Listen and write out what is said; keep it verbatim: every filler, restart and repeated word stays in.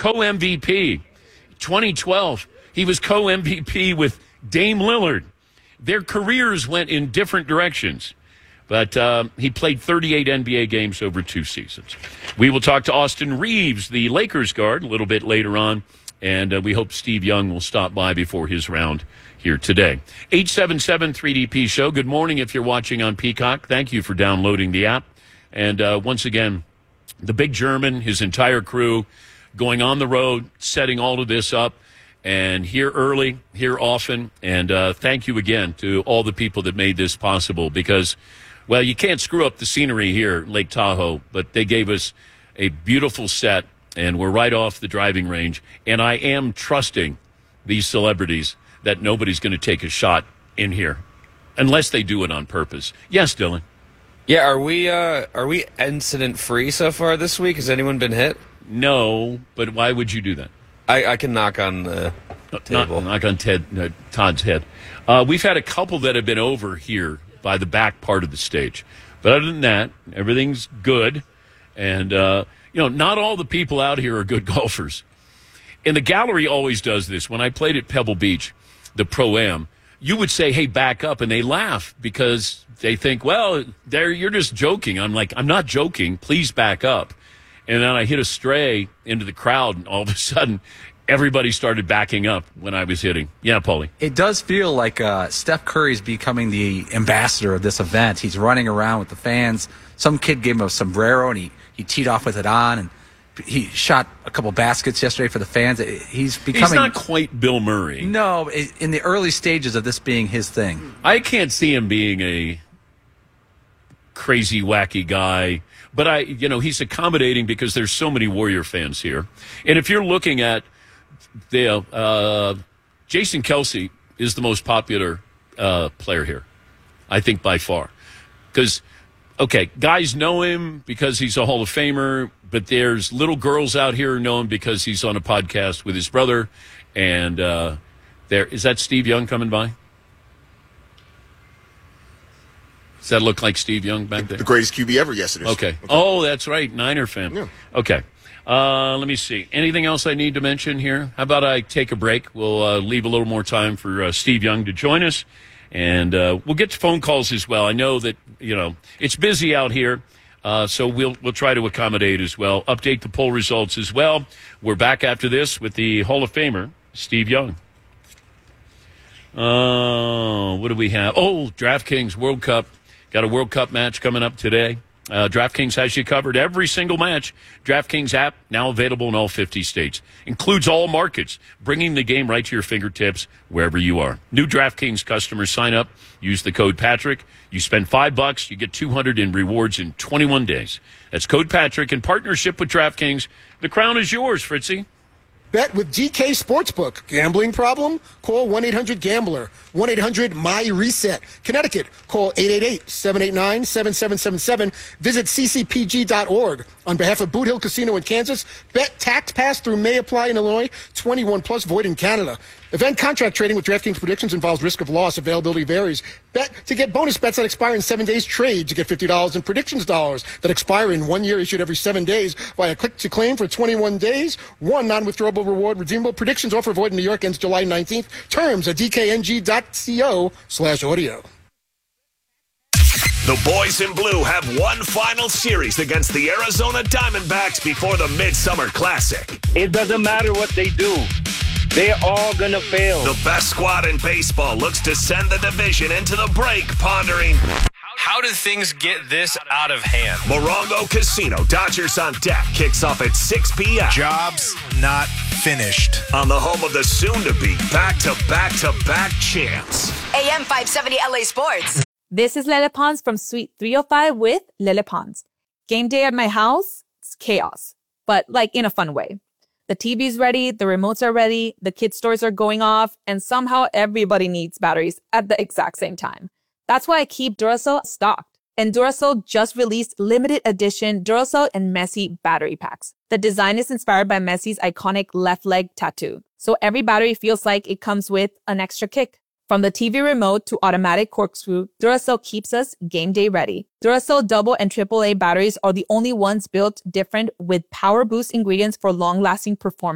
co-M V P. twenty twelve, he was co-M V P with Dame Lillard. Their careers went in different directions. But uh, he played thirty-eight N B A games over two seasons. We will talk to Austin Reeves, the Lakers guard, a little bit later on. And uh, we hope Steve Young will stop by before his round here today. eight seven seven three D P Show. Good morning if you're watching on Peacock. Thank you for downloading the app. And uh, once again, the big German, his entire crew, going on the road, setting all of this up. And here early, here often. And uh, thank you again to all the people that made this possible because, well, you can't screw up the scenery here at Lake Tahoe, but they gave us a beautiful set, and we're right off the driving range. And I am trusting these celebrities that nobody's going to take a shot in here unless they do it on purpose. Yes, Dylan. Yeah, are we uh, are we incident free so far this week? Has anyone been hit? No, but why would you do that? I, I can knock on the table. Knock, knock on Ted uh, Todd's head. Uh, we've had a couple that have been over here by the back part of the stage, but other than that, everything's good. And uh, you know, not all the people out here are good golfers. And the gallery always does this. When I played at Pebble Beach, the Pro-Am, you would say, hey, back up. And they laugh because they think, well, there you're just joking. I'm like, I'm not joking. Please back up. And then I hit a stray into the crowd, and all of a sudden, everybody started backing up when I was hitting. Yeah, Paulie. It does feel like uh, Steph Curry's becoming the ambassador of this event. He's running around with the fans. Some kid gave him a sombrero, and he, he teed off with it on, and he shot a couple baskets yesterday for the fans. He's becoming... He's not quite Bill Murray. No, in the early stages of this being his thing. I can't see him being a crazy, wacky guy. But, I, you know, he's accommodating because there's so many Warrior fans here. And if you're looking at the uh, Jason Kelce is the most popular uh, player here, I think by far. Because, okay, guys know him because he's a Hall of Famer, but there's little girls out here who know him because he's on a podcast with his brother. And uh, there is that Steve Young coming by? Does that look like Steve Young back there? The greatest Q B ever, yes, it is. Okay. okay. Oh, that's right. Niner fan. Yeah. Okay. Uh, let me see. Anything else I need to mention here? How about I take a break? We'll uh, leave a little more time for uh, Steve Young to join us. And uh, we'll get to phone calls as well. I know that, you know, it's busy out here. Uh, so we'll we'll try to accommodate as well. Update the poll results as well. We're back after this with the Hall of Famer, Steve Young. Uh, what do we have? Oh, DraftKings World Cup. Got a World Cup match coming up today. Uh, DraftKings has you covered every single match. DraftKings app, now available in all fifty states. Includes all markets, bringing the game right to your fingertips wherever you are. New DraftKings customers sign up. Use the code Patrick. You spend five bucks, you get two hundred in rewards in twenty-one days. That's code Patrick in partnership with DraftKings. The crown is yours, Fritzy. Bet with G K Sportsbook. Gambling problem? Call one eight hundred gambler. one eight hundred M Y reset. Connecticut. Call eight eight eight, seven eight nine, seven seven seven seven. Visit c c p g dot org. On behalf of Boot Hill Casino in Kansas, bet tax pass through may apply in Illinois. twenty-one plus void in Canada. Event contract trading with DraftKings predictions involves risk of loss. Availability varies. Bet to get bonus bets that expire in seven days. Trade to get fifty dollars in predictions dollars that expire in one year, issued every seven days via click to claim for twenty-one days. One non-withdrawable reward redeemable. Predictions offer void in New York ends July nineteenth. Terms at d k n g dot co slash audio. The boys in blue have one final series against the Arizona Diamondbacks before the Midsummer Classic. It doesn't matter what they do. They're all going to fail. The best squad in baseball looks to send the division into the break, pondering, how did things get this out of hand? Morongo Casino, Dodgers on deck, kicks off at six p.m. Jobs not finished. On the home of the soon-to-be back-to-back-to-back champs. A M five seventy L A Sports. This is Lele Pons from Suite three oh five with Lele Pons. Game day at my house, it's chaos, but like in a fun way. The T V's ready, the remotes are ready, the kids' toys are going off, and somehow everybody needs batteries at the exact same time. That's why I keep Duracell stocked. And Duracell just released limited edition Duracell and Messi battery packs. The design is inspired by Messi's iconic left leg tattoo. So every battery feels like it comes with an extra kick. From the T V remote to automatic corkscrew, Duracell keeps us game day ready. Duracell double and triple A batteries are the only ones built different with power boost ingredients for long-lasting performance.